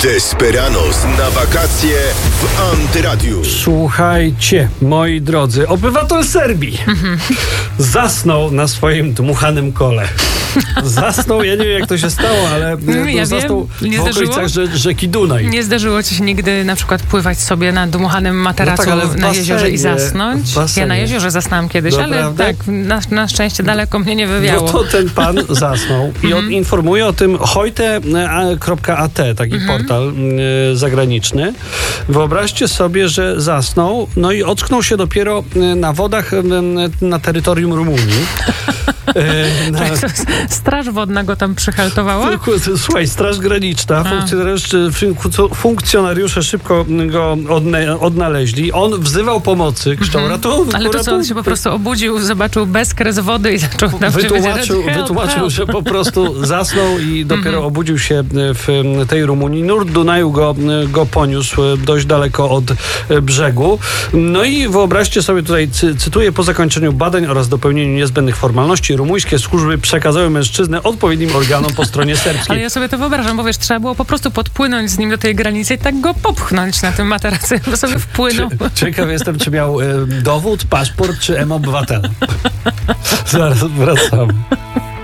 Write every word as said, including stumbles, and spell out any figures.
Desperados na wakacje w Antyradiu. Słuchajcie, moi drodzy, obywatel Serbii zasnął na swoim dmuchanym kole. Zasnął, ja nie wiem jak to się stało, ale no, ja zasnął wiem, nie w okolicach rze- rzeki Dunaj. Nie zdarzyło ci się nigdy na przykład pływać sobie na dmuchanym materacu No tak, ale w na basenie, jeziorze i zasnąć? w basenie. Ja na jeziorze zasnąłem kiedyś, Naprawdę? ale tak, na, na szczęście daleko mnie nie wywiało. No to ten pan zasnął i on informuje o tym hojte kropka a te, taki portal y, zagraniczny. Wyobraźcie sobie, że zasnął, no i ocknął się dopiero y, na wodach y, na terytorium Rumunii. Y, na... Straż wodna go tam przyhaltowała? Słuchaj, Straż Graniczna, funkcjonariusze, funkcjonariusze szybko go odne, odnaleźli. On wzywał pomocy, krzyczał ratunku, Ale to co, on się po prostu obudził, zobaczył bezkres wody i zaczął nam Wytłumaczył, help, wytłumaczył help. że po prostu zasnął i dopiero obudził się w tej Rumunii. Nurt Dunaju go, go poniósł dość daleko od brzegu. No i wyobraźcie sobie tutaj, cy, cytuję, po zakończeniu badań oraz dopełnieniu niezbędnych formalności rumuńskie służby przekazały mężczyznę odpowiednim organom po stronie serbskiej. Ale ja sobie to wyobrażam, bo wiesz, trzeba było po prostu podpłynąć z nim do tej granicy i tak go popchnąć na tym materacy, bo sobie wpłynął. Ciekaw jestem, czy miał y, dowód, paszport, czy M-obywatel. Zaraz wracam.